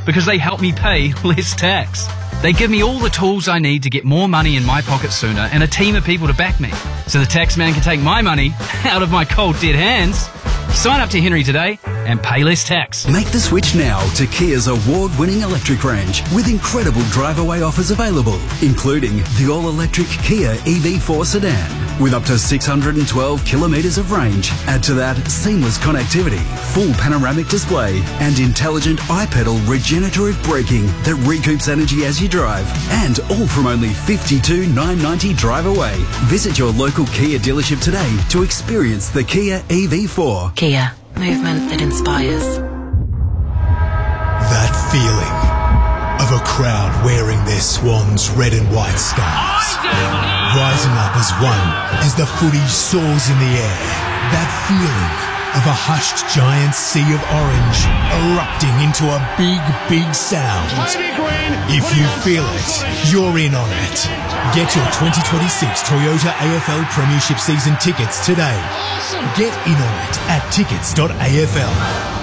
because they help me pay less tax. They give me all the tools I need to get more money in my pocket sooner and a team of people to back me, so the tax man can take my money out of my cold dead hands. Sign up to Henry today and pay less tax. Make the switch now to Kia's award-winning electric range with incredible drive-away offers available, including the all-electric Kia EV4 sedan with up to 612 kilometres of range. Add to that seamless connectivity, full panoramic display and intelligent iPedal regenerative braking that recoups energy as you drive, and all from only $52,990 drive away. Visit your local Kia dealership today to experience the Kia EV4. Kia, movement that inspires. That feeling of a crowd wearing their Swans red and white scarves, rising up as one as the footy soars in the air. That feeling of a hushed giant sea of orange erupting into a big, big sound. If you feel it, you're in on it. Get your 2026 Toyota AFL Premiership season tickets today. Get in on it at tickets.afl.